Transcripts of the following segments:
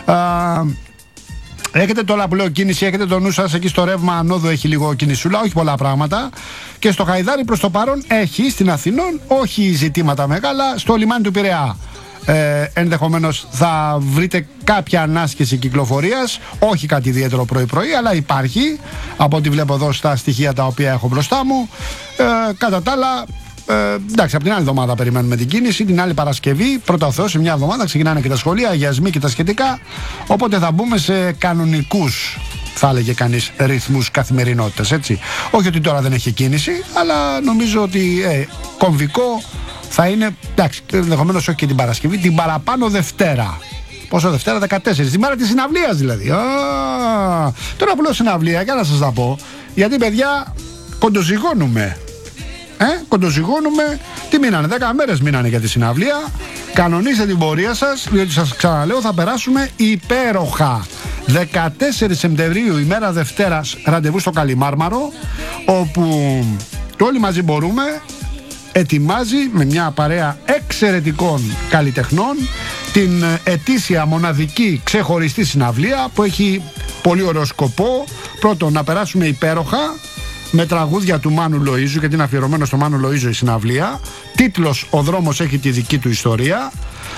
Έχετε τώρα που λέω κίνηση, έχετε το νου σας εκεί στο ρεύμα ανόδου, έχει λίγο κινησούλα, όχι πολλά πράγματα. Και στο Χαϊδάρι προς το παρόν έχει, στην Αθηνών, όχι ζητήματα μεγάλα. Στο λιμάνι του Πειραιά ενδεχομένως θα βρείτε κάποια ανάσχεση κυκλοφορίας, όχι κάτι ιδιαίτερο πρωί-πρωί, αλλά υπάρχει, από ό,τι βλέπω εδώ στα στοιχεία τα οποία έχω μπροστά μου. Κατά τα άλλα, εντάξει, από την άλλη εβδομάδα περιμένουμε την κίνηση, την άλλη Παρασκευή, πρώτα ο Θεός, σε μια εβδομάδα ξεκινάνε και τα σχολεία, αγιασμοί και τα σχετικά, οπότε θα μπούμε σε κανονικούς, θα έλεγε κανείς, ρυθμούς καθημερινότητας, έτσι. Όχι ότι τώρα δεν έχει κίνηση, αλλά νομίζω ότι κομβικό θα είναι, εντάξει, ενδεχομένως όχι και την Παρασκευή, την παραπάνω Δευτέρα. Πόσο Δευτέρα, 14, τη μέρα της συναυλίας δηλαδή. Τώρα που λέω συναυλία, για να σας τα πω, γιατί παιδιά κοντοζυγώνουμε. Κοντοζυγώνουμε. Τι μείνανε, 10 μέρες μείνανε για τη συναυλία. Κανονίστε την πορεία σας, διότι σας ξαναλέω θα περάσουμε υπέροχα. 14 Σεπτεμβρίου, ημέρα Δευτέρας, ραντεβού στο Καλιμάρμαρο, όπου το Όλοι Μαζί Μπορούμε ετοιμάζει με μια παρέα εξαιρετικών καλλιτεχνών την ετήσια μοναδική ξεχωριστή συναυλία που έχει πολύ ωραίο σκοπό. Πρώτον, να περάσουμε υπέροχα με τραγούδια του Μάνου Λοΐζου, γιατί είναι αφιερωμένο στο Μάνου Λοΐζου η συναυλία. Τίτλος «Ο δρόμος έχει τη δική του ιστορία»,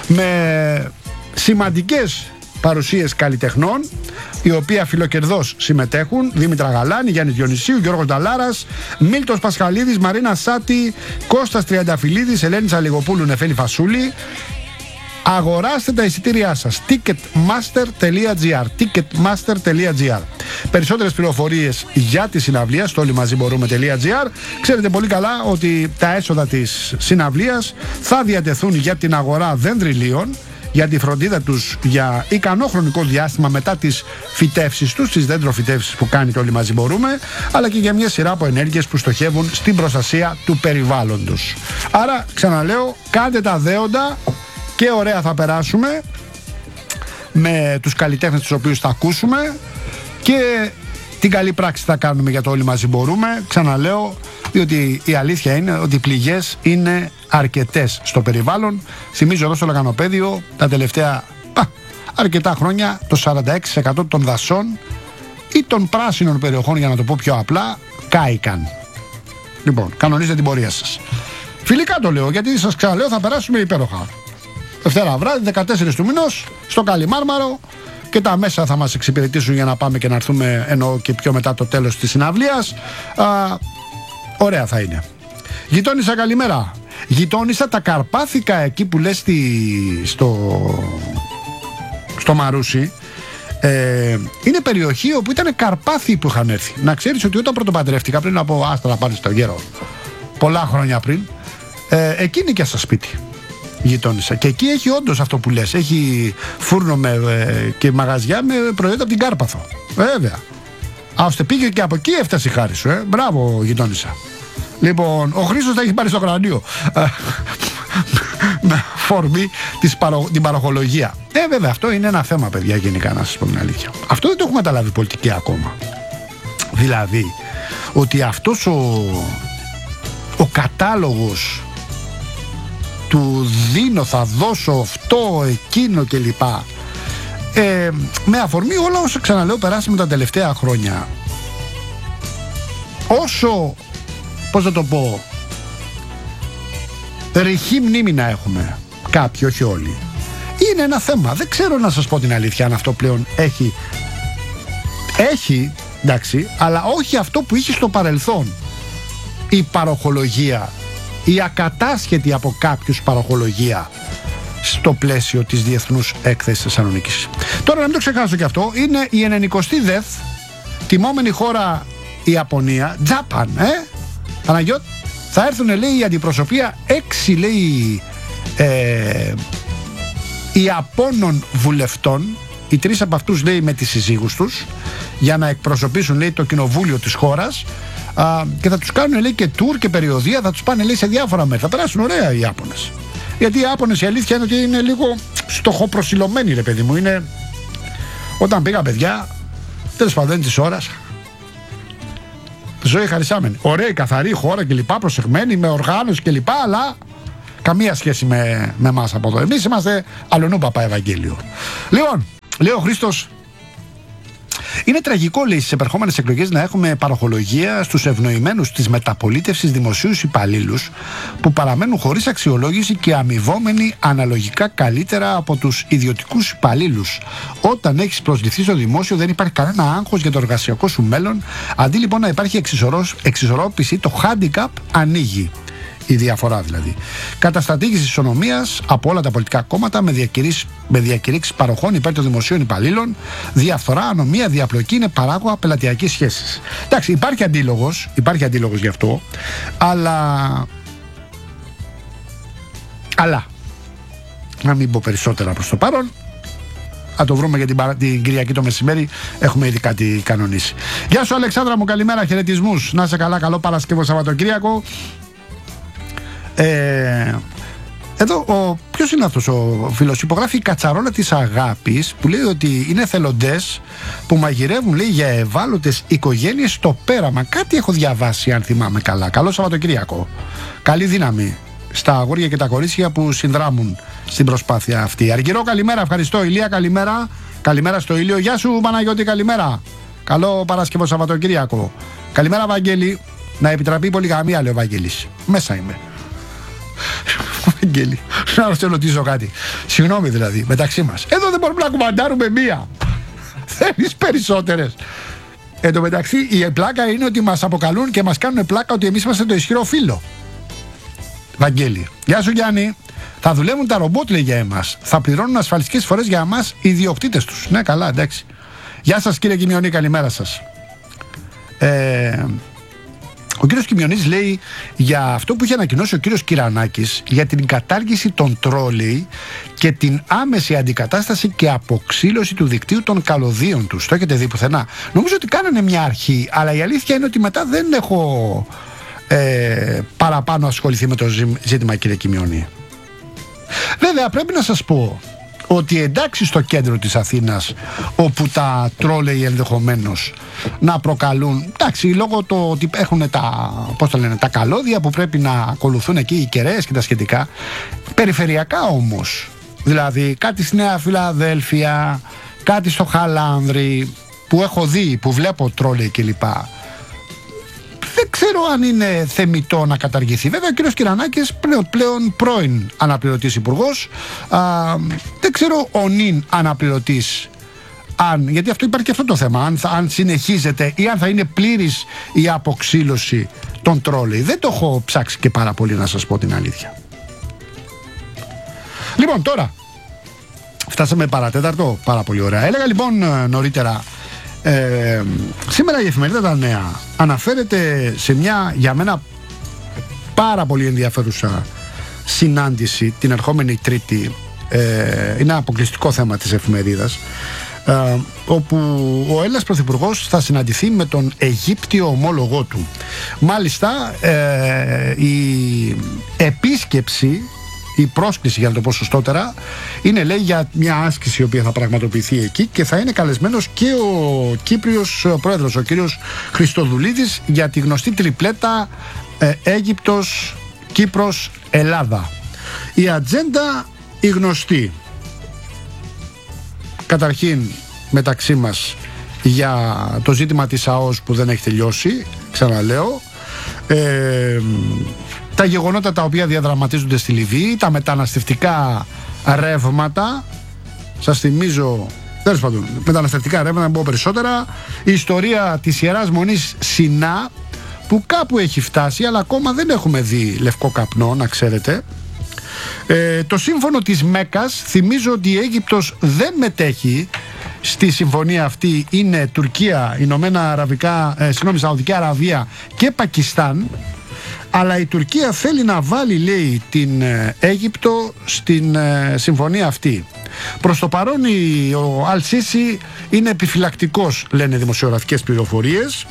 με σημαντικές παρουσίες καλλιτεχνών, οι οποίοι φιλοκερδώς συμμετέχουν: Δήμητρα Γαλάνη, Γιάννη Διονυσίου, Γιώργος Νταλάρας, Μίλτος Πασχαλίδης, Μαρίνα Σάτη, Κώστας Τριανταφυλλίδης, Ελένη Τσαλιγοπούλου, Νεφέλη Φασούλη. Αγοράστε τα εισιτήριά σας. Ticketmaster.gr. Ticketmaster.gr. Περισσότερες πληροφορίες για τη συναυλία στο όλοιμαζιμπορούμε.gr. Ξέρετε πολύ καλά ότι τα έσοδα της συναυλίας θα διατεθούν για την αγορά δενδριλίων, για τη φροντίδα τους για ικανό χρονικό διάστημα μετά τις φυτεύσεις τους, τις δέντροφυτεύσεις που κάνει το Όλοι Μαζί Μπορούμε, αλλά και για μια σειρά από ενέργειες που στοχεύουν στην προστασία του περιβάλλοντος. Άρα, ξαναλέω, κάντε τα δέοντα και ωραία θα περάσουμε με τους καλλιτέχνες τους οποίους θα ακούσουμε και την καλή πράξη θα κάνουμε για το Όλοι Μαζί Μπορούμε. Ξαναλέω, διότι η αλήθεια είναι ότι οι πληγές είναι αρκετές στο περιβάλλον. Θυμίζω εδώ στο Λαγανοπέδιο τα τελευταία αρκετά χρόνια το 46% των δασών ή των πράσινων περιοχών, για να το πω πιο απλά, κάηκαν. Λοιπόν, κανονίζετε την πορεία σας. Φιλικά το λέω, γιατί σας ξαναλέω θα περάσουμε υπέροχα. Δευτέρα βράδυ, 14 του μηνός, στο Καλιμάρμαρο, και τα μέσα θα μας εξυπηρετήσουν για να πάμε και να έρθουμε, εννοώ και πιο μετά το τέλος της συναυλίας. Ωραία θα είναι. Γειτόνισσα, καλημέρα. Γειτόνισσα τα Καρπάθικα, εκεί που λες στο Μαρούσι. Είναι περιοχή όπου ήταν Καρπάθιοι που είχαν έρθει. Να ξέρεις ότι όταν πρωτοπαντρεύτηκα, πριν από, άστα να πάρεις τον γέρο, πολλά χρόνια πριν, εκεί νοικιάσα σπίτι. Γειτόνισσα. Και εκεί έχει όντως αυτό που λες. Έχει φούρνο και μαγαζιά με προϊόντα από την Κάρπαθο. Βέβαια. Ώστε πήγε και από εκεί έφτασε η χάρη σου. Μπράβο, γειτόνισσα. Λοιπόν, ο Χρήστος θα έχει πάρει στο κρανίο με φορμή την παροχολογία. Βέβαια, αυτό είναι ένα θέμα, παιδιά, γενικά, να σας πω την αλήθεια. Αυτό δεν το έχουμε καταλάβει πολιτική ακόμα. Δηλαδή, ότι αυτός ο κατάλογος του δίνω, θα δώσω αυτό, εκείνο κλπ, με αφορμή όλα όσα, ξαναλέω, περάσαμε τα τελευταία χρόνια, όσο, πώς να το πω, ρηχή μνήμη να έχουμε κάποιοι, όχι όλοι, είναι ένα θέμα. Δεν ξέρω, να σας πω την αλήθεια, αν αυτό πλέον έχει, εντάξει, αλλά όχι αυτό που είχε στο παρελθόν, η παροχολογία, η ακατάσχετη από κάποιους παροχολογία στο πλαίσιο της Διεθνούς Έκθεσης Θεσσαλονίκης. Τώρα, να μην το ξεχάσω και αυτό, είναι η 90η ΔΕΘ, τιμόμενη χώρα η Ιαπωνία, Japan, Παναγιώτ, θα έρθουν, λέει, η αντιπροσωπεία 6, λέει, Ιαπώνων βουλευτών, οι 3 από αυτούς, λέει, με τις συζύγους τους, για να εκπροσωπήσουν, λέει, το κοινοβούλιο της χώρας, και θα τους κάνουν, λέει, και tour και περιοδεία, θα τους πάνε, λέει, σε διάφορα μέρη. Θα περάσουν ωραία οι Ιάπωνες. Γιατί οι Ιάπωνες, η αλήθεια είναι ότι είναι λίγο στοχοπροσιλωμένοι, ρε παιδί μου. Είναι, όταν πήγα, παιδιά, τέλος πάντων της ώρας, ζωή χαρισάμενη. Ωραία, καθαρή χώρα κλπ, προσεγμένη, με οργάνωση κλπ, αλλά καμία σχέση με εμάς από εδώ. Εμείς είμαστε αλλονού παπά Ευαγγέλιο. Λοιπόν, Λέει ο Χρήστος, είναι τραγικό, λέει, στις επερχόμενες εκλογές να έχουμε παροχολογία στους ευνοημένους της μεταπολίτευσης δημοσίους υπαλλήλους που παραμένουν χωρίς αξιολόγηση και αμοιβόμενοι αναλογικά καλύτερα από τους ιδιωτικούς υπαλλήλους. Όταν έχεις προσληφθεί στο δημόσιο δεν υπάρχει κανένα άγχος για το εργασιακό σου μέλλον. Αντί λοιπόν να υπάρχει εξισορρόπηση, το handicap ανοίγει. Η διαφορά δηλαδή. Καταστατήγηση της ισονομίας από όλα τα πολιτικά κόμματα με διακηρύξεις παροχών υπέρ των δημοσίων υπαλλήλων, διαφθορά, ανομία, διαπλοκή είναι παράγωγα πελατειακής σχέσης. Εντάξει, υπάρχει αντίλογος γι' αυτό, αλλά να μην πω περισσότερα προς το παρόν. Θα το βρούμε για την Κυριακή το μεσημέρι. Έχουμε ήδη κάτι κανονίσει. Γεια σου Αλεξάνδρα μου, καλημέρα, χαιρετισμούς. Να είσαι καλά, καλό Παρασκευό Σαββατοκύριακο. Εδώ ποιος είναι αυτός ο φίλος? Υπογράφει η Κατσαρόλα της Αγάπης που λέει ότι είναι εθελοντές που μαγειρεύουν, λέει, για ευάλωτες οικογένειες στο πέραμα. Κάτι έχω διαβάσει, αν θυμάμαι καλά. Καλό Σαββατοκύριακο. Καλή δύναμη στα αγόρια και τα κορίτσια που συνδράμουν στην προσπάθεια αυτή. Αργυρό, καλημέρα, ευχαριστώ. Ηλία, καλημέρα. Καλημέρα στο Ήλιο. Γεια σου Παναγιώτη, καλημέρα. Καλό Παρασκευό Σαββατοκύριακο. Καλημέρα Βαγγέλη. Να επιτραπεί πολυγαμία, λέει ο Βαγγέλης. Μέσα είμαι. Βαγγέλη, να σε ρωτήσω κάτι. Συγγνώμη δηλαδή, μεταξύ μας. Εδώ δεν μπορούμε να κουμαντάρουμε μία. Θέλεις περισσότερες? Εν τω μεταξύ, η πλάκα είναι ότι μας αποκαλούν και μας κάνουν πλάκα ότι εμείς είμαστε το ισχυρό φύλλο. Βαγγέλη. Γεια σου Γιάννη. Θα δουλεύουν τα ρομπότ, λέει, για εμάς. Θα πληρώνουν ασφαλιστικές φορές για εμάς οι ιδιοκτήτες τους. Ναι, καλά, εντάξει. Γεια σας κύριε Κιμιονή, καλημέρα σας. Ο κύριος Κιμιονής λέει για αυτό που είχε ανακοινώσει ο κύριος Κυρανάκης για την κατάργηση των τρόλεϊ και την άμεση αντικατάσταση και αποξήλωση του δικτύου των καλωδίων τους. Το έχετε δει πουθενά? Νομίζω ότι κάνανε μια αρχή, αλλά η αλήθεια είναι ότι μετά δεν έχω παραπάνω ασχοληθεί με το ζήτημα, κύριε Κιμιονή. Βέβαια πρέπει να σας πω ότι εντάξει στο κέντρο της Αθήνας, όπου τα τρόλεϊ ενδεχομένως να προκαλούν, εντάξει, λόγω το ότι έχουν τα καλώδια που πρέπει να ακολουθούν εκεί οι κεραίες και τα σχετικά, περιφερειακά όμως, δηλαδή κάτι στη Νέα Φιλαδέλφια, κάτι στο Χαλάνδρι που έχω δει, που βλέπω τρόλεϊ κλπ. Δεν ξέρω αν είναι θεμιτό να καταργηθεί. Βέβαια ο κύριος Κυρανάκης πλέον πρώην αναπληρωτής υπουργός, δεν ξέρω ο νυν αναπληρωτής, γιατί αυτό υπάρχει και αυτό το θέμα, αν συνεχίζεται ή αν θα είναι πλήρης η αποξήλωση των τρόλεϊ. Δεν το έχω ψάξει και πάρα πολύ, να σας πω την αλήθεια. Λοιπόν, τώρα φτάσαμε παρατέταρτο, πάρα πολύ ωραία. Έλεγα λοιπόν νωρίτερα, σήμερα η εφημερίδα Τα Νέα αναφέρεται σε μια για μένα πάρα πολύ ενδιαφέρουσα συνάντηση την ερχόμενη Τρίτη. Είναι αποκλειστικό θέμα της εφημερίδας, όπου ο Έλληνας Πρωθυπουργός θα συναντηθεί με τον Αιγύπτιο ομόλογό του. Μάλιστα η επίσκεψη, η πρόσκληση, για να το πω σωστότερα, είναι, λέει, για μια άσκηση η οποία θα πραγματοποιηθεί εκεί και θα είναι καλεσμένος και ο Κύπριος πρόεδρος, ο κύριος Χριστοδουλίδης, για τη γνωστή τριπλέτα Αίγυπτος, Κύπρος, Ελλάδα. Η ατζέντα η γνωστή. Καταρχήν μεταξύ μας για το ζήτημα της ΑΟΣ που δεν έχει τελειώσει, ξαναλέω, τα γεγονότα τα οποία διαδραματίζονται στη Λιβύη, τα μεταναστευτικά ρεύματα, σας θυμίζω, τέλος πάντων, μεταναστευτικά ρεύματα, να πω περισσότερα, η ιστορία της Ιεράς Μονής Σινά, που κάπου έχει φτάσει, αλλά ακόμα δεν έχουμε δει λευκό καπνό, να ξέρετε. Το σύμφωνο της Μέκας, θυμίζω ότι η Αίγυπτος δεν μετέχει στη συμφωνία αυτή, είναι Τουρκία, Σαουδική Αραβία και Πακιστάν, αλλά η Τουρκία θέλει να βάλει, λέει, την Αίγυπτο στην συμφωνία αυτή. Προς το παρόν ο Αλ-Σίσι είναι επιφυλακτικός, λένε δημοσιογραφικές πληροφορίες,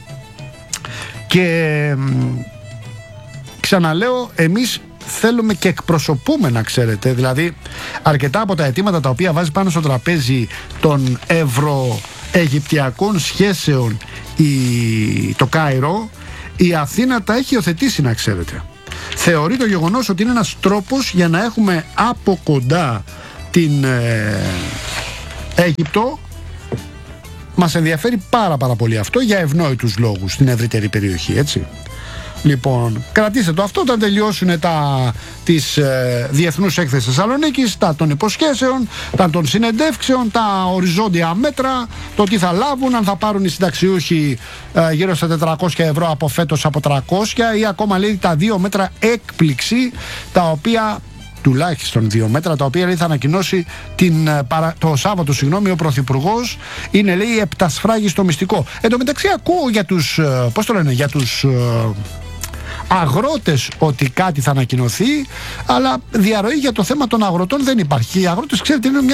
και ξαναλέω, εμείς θέλουμε και εκπροσωπούμε, να ξέρετε, δηλαδή αρκετά από τα αιτήματα τα οποία βάζει πάνω στο τραπέζι των ευρωαιγυπτιακών σχέσεων το Κάιρο, η Αθήνα τα έχει υιοθετήσει, να ξέρετε. Θεωρεί το γεγονός ότι είναι ένας τρόπος για να έχουμε από κοντά Αίγυπτο. Μας ενδιαφέρει πάρα πολύ αυτό για ευνόητους λόγους στην ευρύτερη περιοχή, έτσι. Λοιπόν, κρατήστε το αυτό όταν τελειώσουν της Διεθνούς Έκθεσης Θεσσαλονίκης, τα των υποσχέσεων, τα των συνεντεύξεων, τα οριζόντια μέτρα, το τι θα λάβουν, αν θα πάρουν οι συνταξιούχοι γύρω στα 400 ευρώ από φέτος από 300 ή ακόμα λέει τα 2 μέτρα έκπληξη, τα οποία τουλάχιστον 2 μέτρα, τα οποία λέει θα ανακοινώσει το Σάββατο, ο Πρωθυπουργός, είναι λέει επτασφράγιστο μυστικό. Εν τω μεταξύ ακούω για τους, για τους αγρότες ότι κάτι θα ανακοινωθεί, αλλά διαρροή για το θέμα των αγροτών δεν υπάρχει. Οι αγρότες, ξέρετε, είναι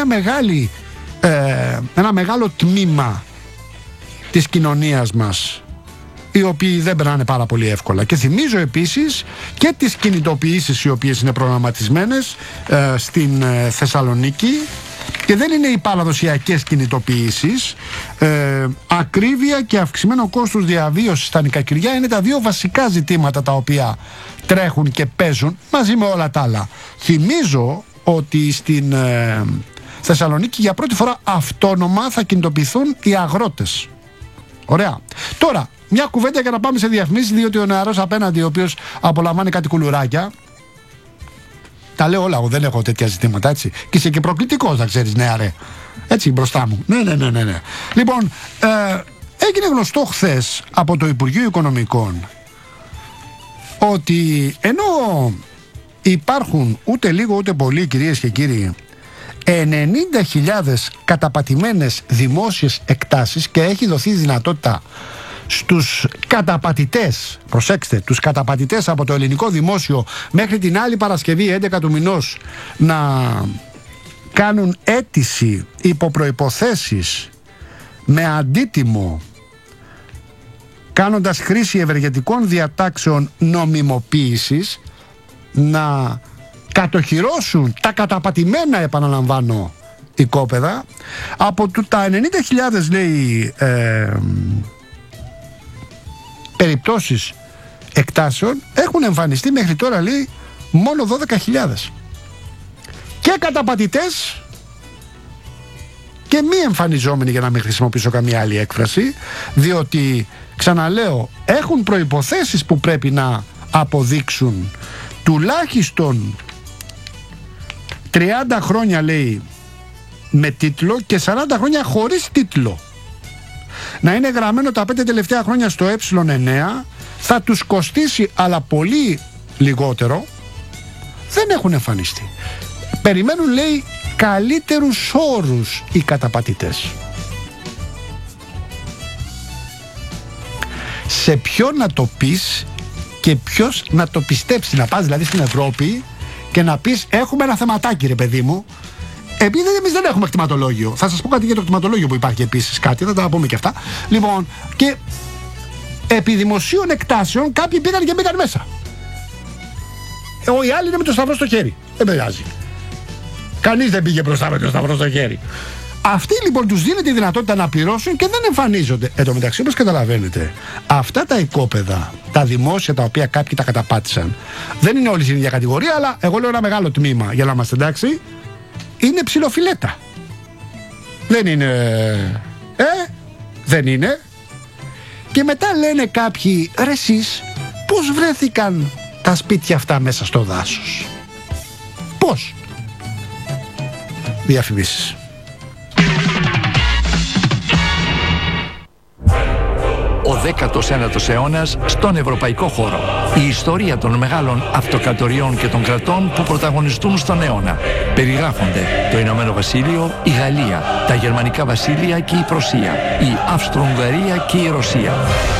ένα μεγάλο τμήμα της κοινωνίας μας, οι οποίοι δεν περνάνε πάρα πολύ εύκολα. Και θυμίζω επίσης και τις κινητοποιήσεις οι οποίες είναι προγραμματισμένες στην Θεσσαλονίκη, και δεν είναι οι παραδοσιακές κινητοποιήσεις. Ακρίβεια και αυξημένο κόστος διαβίωσης στα νοικοκυριά είναι τα 2 βασικά ζητήματα τα οποία τρέχουν και παίζουν μαζί με όλα τα άλλα. Θυμίζω ότι στην Θεσσαλονίκη για πρώτη φορά αυτόνομα θα κινητοποιηθούν οι αγρότες. Ωραία. Τώρα, μια κουβέντα για να πάμε σε διαφημίσεις, διότι ο νεαρός απέναντι, ο οποίος απολαμβάνει κάτι κουλουράκια, τα λέω όλα, εγώ δεν έχω τέτοια ζητήματα, έτσι. Και είσαι και προκλητικός, να ξέρεις, νεαρέ. Έτσι, μπροστά μου. Ναι. Λοιπόν, έγινε γνωστό χθες από το Υπουργείο Οικονομικών ότι ενώ υπάρχουν ούτε λίγο ούτε πολύ, κυρίες και κύριοι, 90.000 καταπατημένες δημόσιες εκτάσεις και έχει δοθεί δυνατότητα στους καταπατητές, προσέξτε, τους καταπατητές από το ελληνικό δημόσιο μέχρι την άλλη Παρασκευή 11 του μηνός να κάνουν αίτηση υπό προϋποθέσεις με αντίτιμο, κάνοντας χρήση ευεργετικών διατάξεων νομιμοποίησης, να κατοχυρώσουν τα καταπατημένα, επαναλαμβάνω, οικόπεδα. Από τα 90.000 λέει περιπτώσεις εκτάσεων έχουν εμφανιστεί μέχρι τώρα, λέει, μόνο 12.000. Και καταπατητές και μη εμφανιζόμενοι, για να μην χρησιμοποιήσω καμία άλλη έκφραση, διότι, ξαναλέω, έχουν προϋποθέσεις που πρέπει να αποδείξουν τουλάχιστον 30 χρόνια, λέει, με τίτλο και 40 χρόνια χωρίς τίτλο. Να είναι γραμμένο τα 5 τελευταία χρόνια στο ε9, θα τους κοστίσει αλλά πολύ λιγότερο. Δεν έχουν εμφανιστεί. Περιμένουν, λέει, καλύτερους όρους οι καταπατητές. Σε ποιον να το πεις και ποιος να το πιστέψει? Να πας δηλαδή στην Ευρώπη και να πεις έχουμε ένα θεματάκι, ρε παιδί μου, επειδή εμείς δεν έχουμε κτηματολόγιο. Θα σας πω κάτι για το κτηματολόγιο που υπάρχει επίσης, κάτι, θα τα πούμε και αυτά. Λοιπόν, και επί δημοσίων εκτάσεων κάποιοι πήγαν και μπήκαν μέσα. Οι άλλοι είναι με το σταυρό στο χέρι. Δεν πειράζει. Κανείς δεν πήγε μπροστά με το σταυρό στο χέρι. Αυτοί λοιπόν τους δίνεται η δυνατότητα να πληρώσουν και δεν εμφανίζονται. Εν τω μεταξύ, όπως καταλαβαίνετε, αυτά τα οικόπεδα, τα δημόσια τα οποία κάποιοι τα καταπάτησαν, δεν είναι όλοι στην ίδια κατηγορία, αλλά εγώ λέω ένα μεγάλο τμήμα, για να είμαστε εντάξει, είναι ψιλοφιλέτα. Δεν είναι. Δεν είναι. Και μετά λένε κάποιοι, ρε εσείς, πώς βρέθηκαν τα σπίτια αυτά μέσα στο δάσος? Πώς? Διαφημίσεις. Ο 19ος αιώνας στον ευρωπαϊκό χώρο. Η ιστορία των μεγάλων αυτοκρατοριών και των κρατών που πρωταγωνιστούν στον αιώνα. Περιγράφονται το Ηνωμένο Βασίλειο, η Γαλλία, τα Γερμανικά Βασίλεια και η Πρωσία, η Αυστρο-Ουγγαρία και η Ρωσία.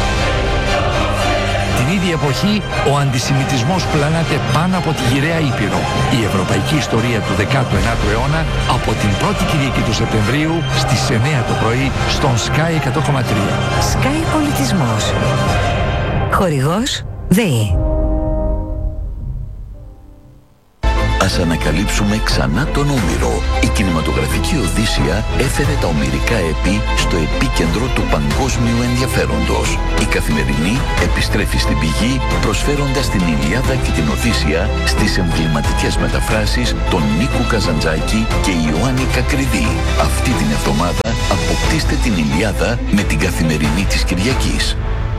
Την ίδια εποχή, ο αντισημιτισμός πλανάται πάνω από τη γυραιά Ήπειρο. Η ευρωπαϊκή ιστορία του 19ου αιώνα από την πρώτη Κυριακή του Σεπτεμβρίου στις 9 το πρωί στον Sky 100,3. Sky Πολιτισμός. Χορηγός ΔΕΗ. Ας ανακαλύψουμε ξανά τον Όμηρο. Η κινηματογραφική Οδύσσεια έφερε τα ομηρικά έπη στο επίκεντρο του παγκόσμιου ενδιαφέροντος. Η Καθημερινή επιστρέφει στην πηγή, προσφέροντας την Ηλιάδα και την Οδύσσεια στις εμβληματικές μεταφράσεις των Νίκου Καζαντζάκη και Ιωάννη Κακριδί. Αυτή την εβδομάδα αποκτήστε την Ηλιάδα με την Καθημερινή της Κυριακής.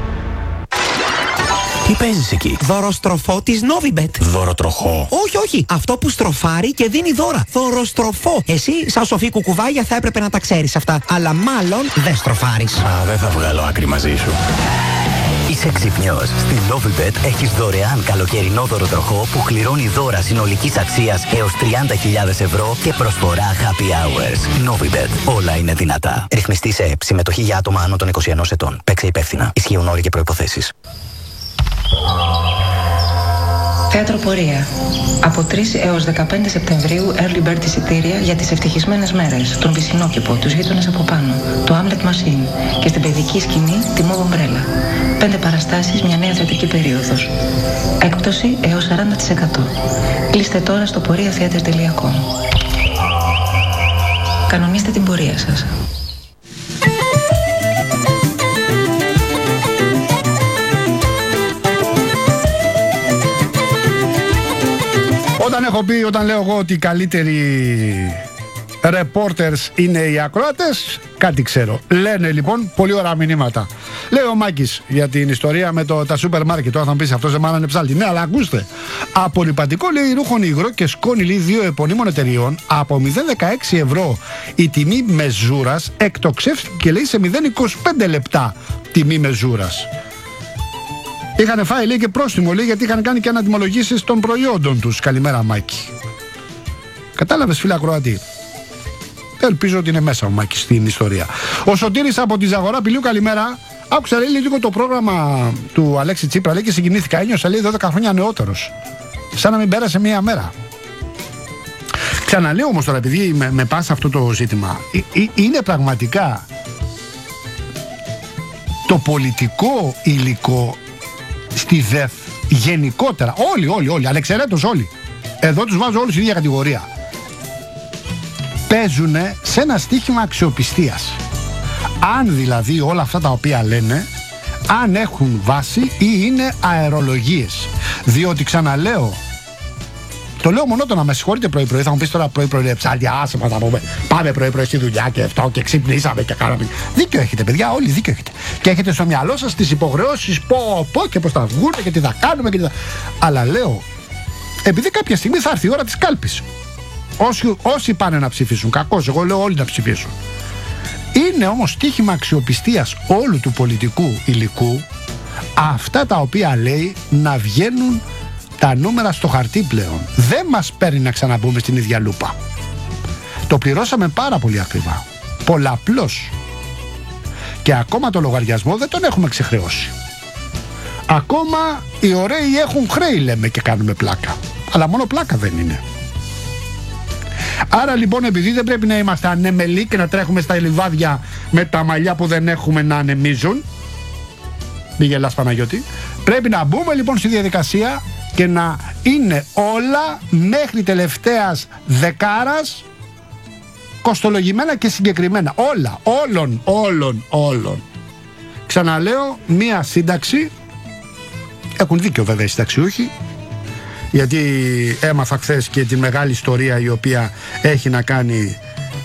Τι παίζεις εκεί? Δωροστροφό της Novibet. Δωροτροχό? Όχι. Αυτό που στροφάρει και δίνει δώρα. Δωροστροφό. Εσύ, σαν σοφή κουκουβάγια, θα έπρεπε να τα ξέρεις αυτά. Αλλά μάλλον δεν στροφάρεις. Δεν θα βγάλω άκρη μαζί σου. Είσαι ξυπνιός. Στην Novibet έχεις δωρεάν καλοκαιρινό δωροτροχό που κληρώνει δώρα συνολικής αξίας έως 30.000 ευρώ και προσφορά happy hours. Novibet. Όλα είναι δυνατά. Ρυθμιστή σε ΕΠ. Συμμετοχή για άτομα άνω των 21 ετών. Παίξε υπεύθυνα. Ισχύουν όροι και προϋποθέσεις. Θέατρο Πορεία. Από 3 έως 15 Σεπτεμβρίου early bird εισιτήρια για τις ευτυχισμένες μέρες, τον Πισινόκηπο, τους γείτονες από πάνω, το Hamlet Machine και στην παιδική σκηνή τη Move Umbrella. 5 παραστάσεις, μια νέα θεατρική περίοδος. Έκπτωση έως 40%. Κλείστε τώρα στο poriatheater.com. Κανονίστε την πορεία σας. Όταν λέω εγώ ότι οι καλύτεροι reporters είναι οι ακροάτες, κάτι ξέρω. Λένε λοιπόν πολύ ωραία μηνύματα. Λέει ο Μάκης για την ιστορία με τα σούπερ μάρκετ. Τώρα θα μου πεις αυτός δεν μάνανε ψάλτη. Ναι, αλλά ακούστε. Απορριπαντικό λέει ρούχων υγρό και σκόνη λέει 2 επωνύμων εταιριών από 0,16 ευρώ η τιμή μεζούρας εκτοξεύτηκε λέει σε 0,25 λεπτά τιμή μεζούρας. Είχαν φάει λέει και πρόστιμο λέει γιατί είχαν κάνει και ανατιμολογήσεις των προϊόντων τους. Καλημέρα Μάκη. Κατάλαβες φίλε ακροατή? Ελπίζω ότι είναι μέσα ο Μάκης στην ιστορία. Ο Σωτήρης από τη Ζαγορά Πηλίου, καλημέρα. Άκουσα λέει λίγο το πρόγραμμα του Αλέξη Τσίπρα λέει και συγκινήθηκα. Ένιωσα λέει 12 χρόνια νεότερος. Σαν να μην πέρασε μία μέρα. Ξαναλέω όμως τώρα επειδή με πάσα αυτό το ζήτημα, είναι πραγματικά το πολιτικό υλικό στη ΔΕΘ γενικότερα, όλοι, ανεξαιρέτως όλοι, εδώ τους βάζω όλους η ίδια κατηγορία, παίζουν σε ένα στίχημα αξιοπιστίας. Αν δηλαδή όλα αυτά τα οποία λένε, αν έχουν βάση ή είναι αερολογίες. Διότι ξαναλέω, το λέω μονότονα, με συγχωρείτε πρωί-πρωί, θα μου πεις τώρα πρωί-πρωί ψάλια, άσε μας να πούμε, πάμε πρωί-πρωί στη δουλειά και αυτό και ξυπνήσαμε και κάναμε. Δίκιο έχετε παιδιά, όλοι δίκιο έχετε. Και έχετε στο μυαλό σας τις υποχρεώσεις, πω και πώς θα βγουν και τι θα κάνουμε και τι θα... Αλλά λέω, επειδή κάποια στιγμή θα έρθει η ώρα της κάλπης. Όσοι πάνε να ψηφίσουν, κακώς, εγώ λέω όλοι να ψηφίσουν. Είναι όμως στοίχημα αξιοπιστίας όλου του πολιτικού υλικού αυτά τα οποία λέει να βγαίνουν τα νούμερα στο χαρτί πλέον. Δεν μας παίρνει να ξαναμπούμε στην ίδια λούπα. Το πληρώσαμε πάρα πολύ ακριβά. Πολλαπλώς. Και ακόμα το λογαριασμό δεν τον έχουμε ξεχρεώσει. Ακόμα οι ωραίοι έχουν χρέη λέμε και κάνουμε πλάκα. Αλλά μόνο πλάκα δεν είναι. Άρα λοιπόν επειδή δεν πρέπει να είμαστε ανέμελοι και να τρέχουμε στα λιβάδια με τα μαλλιά που δεν έχουμε να ανεμίζουν, μη γελάς Παναγιώτη, πρέπει να μπούμε λοιπόν στη διαδικασία και να είναι όλα μέχρι τελευταίας δεκάρας κοστολογημένα και συγκεκριμένα. Όλα, όλων. Ξαναλέω, μία σύνταξη, έχουν δίκιο βέβαια οι συνταξιούχοι, γιατί έμαθα χθες και τη μεγάλη ιστορία η οποία έχει να κάνει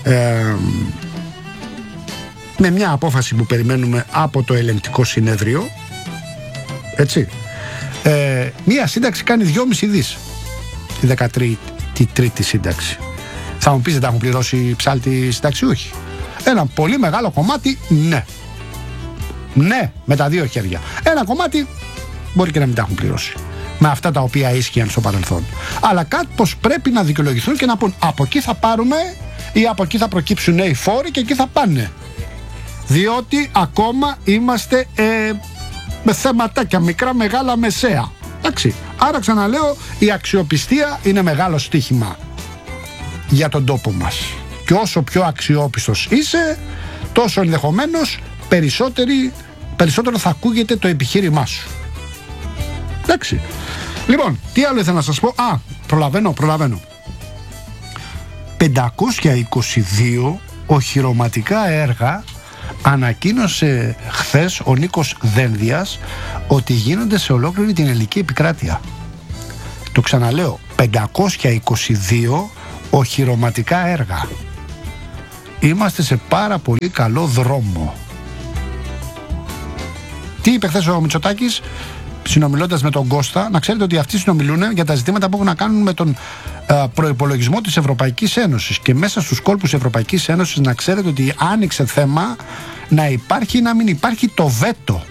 με μια απόφαση που περιμένουμε από το ελεγκτικό συνέδριο, έτσι. Μία σύνταξη κάνει 2,5 δις η 13η σύνταξη. Θα μου πεις δεν τα έχουν πληρώσει ψάλτη συνταξιούχοι? Ένα πολύ μεγάλο κομμάτι ναι, με τα δύο χέρια. Ένα κομμάτι μπορεί και να μην τα έχουν πληρώσει με αυτά τα οποία ίσχυαν στο παρελθόν. Αλλά κάπως πρέπει να δικαιολογηθούν και να πούν από εκεί θα πάρουμε ή από εκεί θα προκύψουν νέοι φόροι και εκεί θα πάνε. Διότι ακόμα είμαστε με θεματάκια μικρά, μεγάλα, μεσαία. Εντάξει. Άρα ξαναλέω, η αξιοπιστία είναι μεγάλο στοίχημα για τον τόπο μας. Και όσο πιο αξιόπιστος είσαι, τόσο ενδεχομένως περισσότερο θα ακούγεται το επιχείρημά σου. Εντάξει. Λοιπόν, τι άλλο ήθελα να σας πω? Προλαβαίνω. 522 οχυρωματικά έργα ανακοίνωσε χθες ο Νίκος Δένδιας ότι γίνονται σε ολόκληρη την ελληνική επικράτεια. Το ξαναλέω, 522 οχυρωματικά έργα. Είμαστε σε πάρα πολύ καλό δρόμο. Τι είπε χθες ο Μητσοτάκης συνομιλώντας με τον Κώστα? Να ξέρετε ότι αυτοί συνομιλούν για τα ζητήματα που έχουν να κάνουν με τον προϋπολογισμό της Ευρωπαϊκής Ένωσης, και μέσα στους κόλπους της Ευρωπαϊκής Ένωσης να ξέρετε ότι άνοιξε θέμα να υπάρχει ή να μην υπάρχει το βέτο.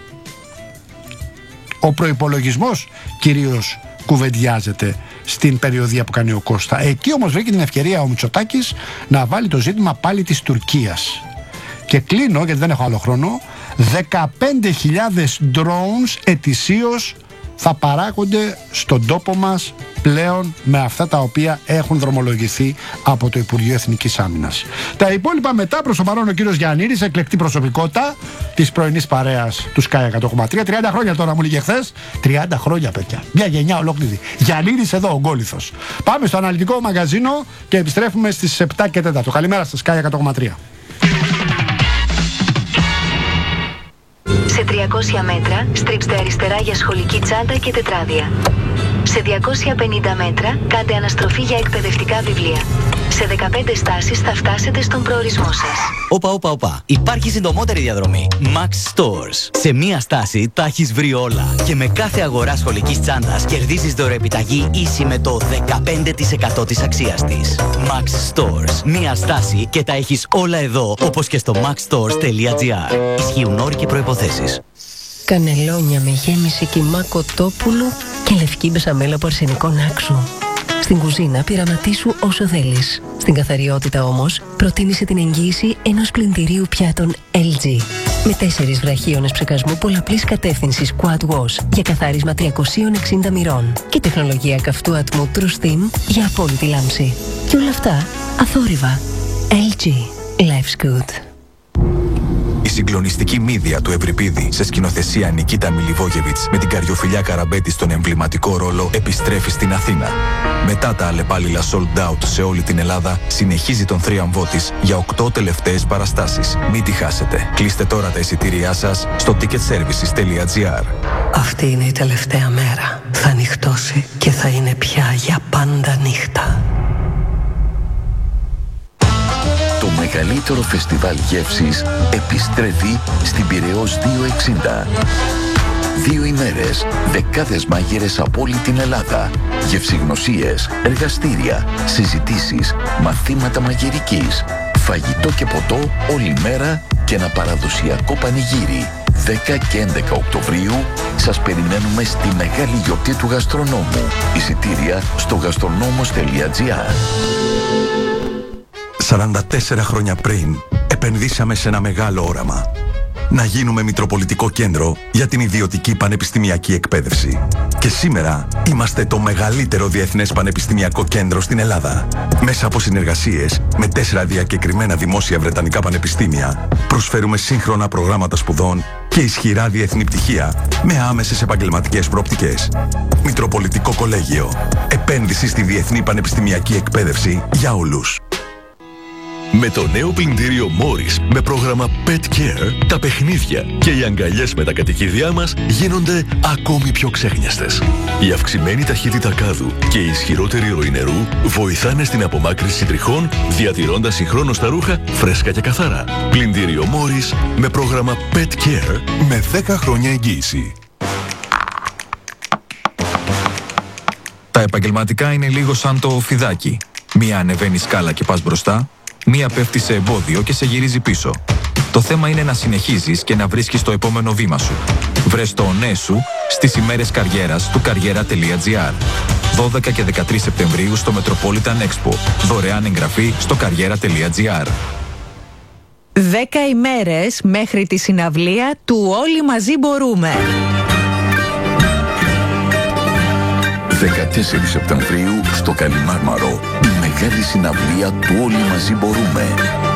Ο προϋπολογισμός κυρίως κουβεντιάζεται στην περιοδία που κάνει ο Κώστα. Εκεί όμως βρήκε την ευκαιρία ο Μητσοτάκης να βάλει το ζήτημα πάλι της Τουρκίας. Και κλείνω, γιατί δεν έχω άλλο χρόνο, 15.000 drones ετησίως θα παράγονται στον τόπο μας πλέον, με αυτά τα οποία έχουν δρομολογηθεί από το Υπουργείο Εθνικής Άμυνας. Τα υπόλοιπα μετά. Προς το παρόν ο κύριος Γιαννίδης, εκλεκτή προσωπικότητα της πρωινής παρέας του Sky 100,3. 30 χρόνια τώρα μου λέγε χθες. 30 χρόνια, παιδιά. Μια γενιά ολόκληρη. Γιαννίδης εδώ, ο Γκόλιθος. Πάμε στο αναλυτικό μαγαζίνο και επιστρέφουμε στις 7 και 4. Καλημέρα στα Sky 100,3. Σε 300 μέτρα στρίψτε αριστερά για σχολική τσάντα και τετράδια. Σε 250 μέτρα κάντε αναστροφή για εκπαιδευτικά βιβλία. Σε 15 στάσεις θα φτάσετε στον προορισμό σας. Όπα. Υπάρχει συντομότερη διαδρομή. Max Stores. Σε μία στάση τα έχεις βρει όλα. Και με κάθε αγορά σχολικής τσάντας κερδίζεις δωρεοεπιταγή ίση με το 15% της αξίας της. Max Stores. Μία στάση και τα έχεις όλα εδώ, όπως και στο maxstores.gr. Ισχύουν όροι και προϋποθέσεις. Κανελόνια με γέμιση κιμά κοτόπουλου και λευκή μπεσαμέλα από αρσενικό νάξου. Στην κουζίνα πειραματίσου όσο θέλεις. Στην καθαριότητα όμως προτίμησε την εγγύηση ενός πλυντηρίου πιάτων LG. Με 4 βραχίονες ψεκασμού πολλαπλής κατεύθυνσης Quad Wash για καθάρισμα 360 μοιρών και τεχνολογία καυτού ατμού True Steam για απόλυτη λάμψη. Και όλα αυτά αθόρυβα. LG. Life's good. Η συγκλονιστική μύδια του Ευρυπίδη σε σκηνοθεσία Νικίτα Μιλιβόγεβιτς με την Καριοφιλιά Καραμπέτη στον εμβληματικό ρόλο επιστρέφει στην Αθήνα. Μετά τα αλλεπάλληλα sold out σε όλη την Ελλάδα, συνεχίζει τον θρίαμβό της για 8 τελευταίες παραστάσεις. Μην τη χάσετε. Κλείστε τώρα τα εισιτήριά σας στο ticketservices.gr. Αυτή είναι η τελευταία μέρα. Θα νυχτώσει και θα είναι πια για πάντα νύχτα. Το μεγαλύτερο φεστιβάλ γεύσης επιστρέφει στην Πειραιώς 260. 2 ημέρες, δεκάδες μάγειρες από όλη την Ελλάδα, γευσηγνωσίες, εργαστήρια, συζητήσεις, μαθήματα μαγειρικής, φαγητό και ποτό όλη μέρα και ένα παραδοσιακό πανηγύρι. 10 και 11 Οκτωβρίου σας περιμένουμε στη μεγάλη γιορτή του γαστρονόμου. Εισιτήρια στο gastronomos.gr. 44 χρόνια πριν επενδύσαμε σε ένα μεγάλο όραμα. Να γίνουμε μητροπολιτικό κέντρο για την ιδιωτική πανεπιστημιακή εκπαίδευση. Και σήμερα είμαστε το μεγαλύτερο διεθνές πανεπιστημιακό κέντρο στην Ελλάδα. Μέσα από συνεργασίες με 4 διακεκριμένα δημόσια βρετανικά πανεπιστήμια, προσφέρουμε σύγχρονα προγράμματα σπουδών και ισχυρά διεθνή πτυχία με άμεσες επαγγελματικές προοπτικές. Μητροπολιτικό Κολέγιο. Επένδυση στη διεθνή πανεπιστημιακή εκπαίδευση για όλους. Με το νέο πλυντήριο Morris με πρόγραμμα Pet Care, τα παιχνίδια και οι αγκαλιές με τα κατοικίδια μας γίνονται ακόμη πιο ξέχνιαστες. Η αυξημένη ταχύτητα κάδου και η ισχυρότερη ροή νερού βοηθάνε στην απομάκρυνση τριχών, διατηρώντας συγχρόνως τα ρούχα φρέσκα και καθαρά. Πλυντήριο Morris με πρόγραμμα Pet Care με 10 χρόνια εγγύηση. Τα επαγγελματικά είναι λίγο σαν το φιδάκι. Μία ανεβαίνει σκάλα και πας μπροστά, μία πέφτει σε εμπόδιο και σε γυρίζει πίσω. Το θέμα είναι να συνεχίζεις και να βρίσκεις το επόμενο βήμα σου. Βρες το ναι σου στις ημέρες καριέρας του καριέρα.gr. 12 και 13 Σεπτεμβρίου στο Metropolitan Expo. Δωρεάν εγγραφή στο καριέρα.gr. 10 ημέρες μέχρι τη συναυλία του Όλοι Μαζί Μπορούμε. 14 Σεπτεμβρίου στο Καλιμάρμαρο, η μεγάλη συναυλία του Όλοι Μαζί Μπορούμε.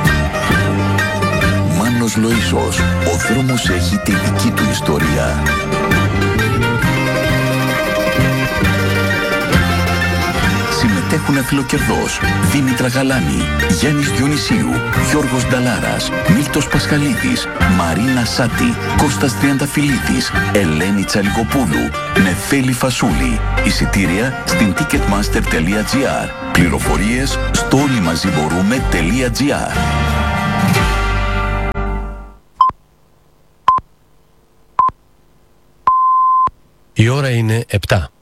Μάνος Λοΐσος, ο δρόμος έχει τη δική του ιστορία. Συμμετέχει συμμετέχουν φιλοκερδώς Δήμητρα Γαλάνη, Γιάννης Διονυσίου, Γιώργος Νταλάρας, Μίλτος Πασχαλίδης, Μαρίνα Σάτη, Κώστας Τριανταφυλλίδης, Ελένη Τσαλικοπούλου, Νεφέλη Φασούλη. Εισιτήρια στην ticketmaster.gr. Πληροφορίες στο όλοιμαζιμπορούμε.gr. Η ώρα είναι 7.